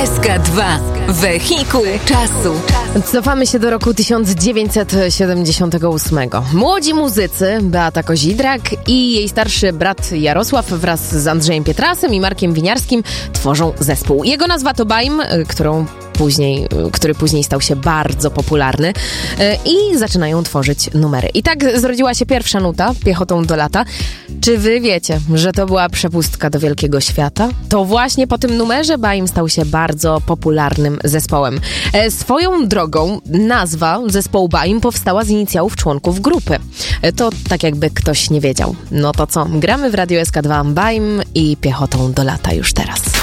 SK2. Wehikuł czasu. Cofamy się do roku 1978. Młodzi muzycy, Beata Kozidrak i jej starszy brat Jarosław wraz z Andrzejem Pietrasem i Markiem Winiarskim tworzą zespół. Jego nazwa to Baim, który później stał się bardzo popularny i zaczynają tworzyć numery. I tak zrodziła się pierwsza nuta, Piechotą do lata. Czy wy wiecie, że to była przepustka do wielkiego świata? To właśnie po tym numerze Baim stał się bardzo popularnym zespołem. Swoją drogą nazwa zespołu Baim powstała z inicjałów członków grupy. To tak jakby ktoś nie wiedział. No to co? Gramy w Radio SK2 Baim i Piechotą do lata już teraz.